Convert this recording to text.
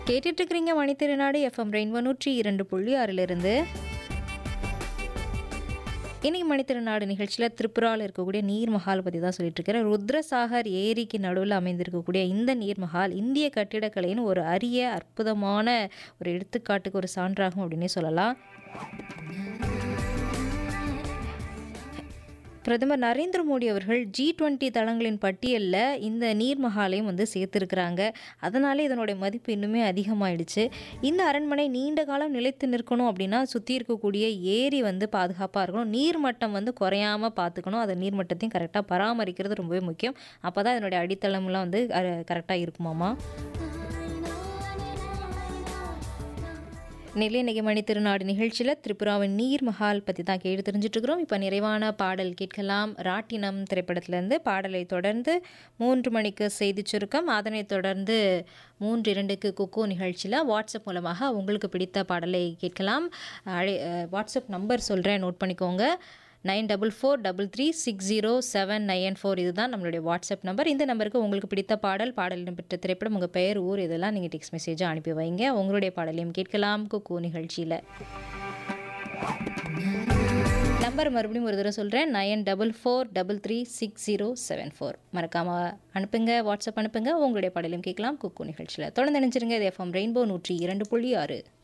கேட்டுட்டு இருக்கிறீங்க மணித்திருநாடு FM rainbow 102.6 இன்னைக்கு மணித்திருநாடு நிகழ்ச்சியில் திரிபுராவில் இருக்கக்கூடிய நீர்மஹால் பற்றி தான் சொல்லிட்டு இருக்கிறேன். ருத்ரசாகர் ஏரிக்கு நடுவில் அமைந்திருக்கக்கூடிய இந்த நீர்மஹால் இந்திய கட்டிடக்கலையின் ஒரு அரிய அற்புதமான ஒரு எடுத்துக்காட்டுக்கு ஒரு சான்றாகும் அப்படின்னே சொல்லலாம். பிரதமர் நரேந்திர மோடி அவர்கள் G20 தளங்களின் பட்டியலில் இந்த நீர்மஹாலையும் சேர்த்துருக்குறாங்க. அதனாலே இதனுடைய மதிப்பு இன்னுமே அதிகமாயிடுச்சு. இந்த அரண்மனை நீண்ட காலம் நிலைத்து நிற்கணும் அப்படின்னா சுற்றி இருக்கக்கூடிய ஏரி பாதுகாப்பாக இருக்கணும், நீர்மட்டம் குறையாமல் பார்த்துக்கணும், அதை நீர்மட்டத்தையும் கரெக்டாக பராமரிக்கிறது ரொம்பவே முக்கியம். அப்போ தான் இதனுடைய அடித்தளம்லாம் கரெக்டாக இருக்குமாமா. நெல்லை இன்னைக்கு மணித்திருநாடு நிகழ்ச்சியில் திரிபுராவின் நீர்மஹால் பற்றி தான் கேட்டு தெரிஞ்சிட்ருக்கிறோம். இப்போ நிறைவான பாடல் கேட்கலாம். ராட்டினம் திரைப்படத்திலேருந்து பாடலை தொடர்ந்து 3 மணிக்கு செய்தி சுருக்கம், அதனைத் தொடர்ந்து 3:02க்கு குக்கு நிகழ்ச்சியில் வாட்ஸ்அப் மூலமாக உங்களுக்கு பிடித்த பாடலை கேட்கலாம். வாட்ஸ்அப் நம்பர் சொல்கிறேன், நோட் பண்ணிக்கோங்க. 9443360794 இதுதான் நம்மளுடைய வாட்ஸ்அப் நம்பர். இந்த நம்பருக்கு உங்களுக்கு பிடித்த பாடல், பாடல் இடம்பெற்ற திரைப்படம், உங்கள் பெயர், ஊர் இதெல்லாம் நீங்கள் டெக்ஸ்ட் மெசேஜாக அனுப்பி வைங்க. உங்களுடைய பாடலையும் கேட்கலாம் குக்கு நிகழ்ச்சியில். நம்பர் மறுபடியும் ஒரு தடவை சொல்கிறேன், 9443360794. மறக்காமல் அனுப்புங்க, வாட்ஸ்அப் அனுப்புங்க. உங்களுடைய பாடலையும் கேட்கலாம் குக்கு நிகழ்ச்சியில். தொடர்ந்து நினைச்சிருங்க. இது எஃப்எம் ரெயின்போ 102.6.